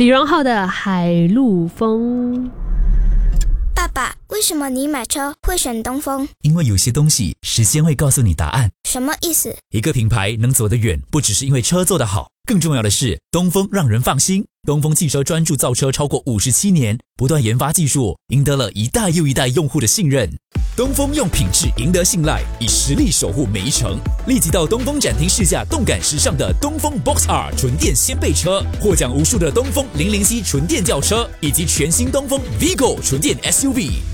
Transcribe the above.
李荣浩的海陆风。 爸爸，为什么你买车会选东风？ 因为有些东西时间会告诉你答案。 什么意思？ 一个品牌能走得远，不只是因为车做得好，更重要的是东风让人放心。东风汽车专注造车超过57年，不断研发技术，赢得了一代又一代用户的信任。东风用品质赢得信赖，以实力守护每一程。立即到东风展厅试驾动感时尚的东风 Box R 纯电掀背车，获奖无数的东风007纯电轿车，以及全新东风 Vigo 纯电 SUV。